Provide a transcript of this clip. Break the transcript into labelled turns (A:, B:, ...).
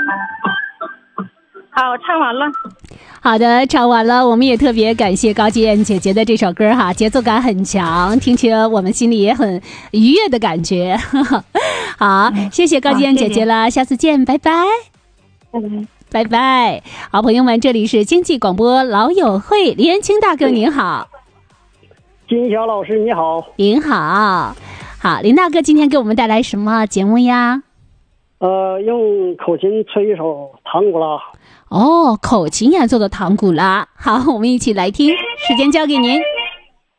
A: 好，唱完了。
B: 好的，唱完了。我们也特别感谢高健姐姐的这首歌哈，节奏感很强，听起来我们心里也很愉悦的感觉。好，谢谢高健姐姐了，下次见，拜拜。拜拜。好，朋友们，这里是经济广播老友会，李元清大哥您好。
C: 金晓老师你好。
B: 您好。好，林大哥今天给我们带来什么节目呀？
C: 用口琴吹一首唐古拉。
B: 哦，口琴演奏的唐古拉。好，我们一起来听，时间交给您。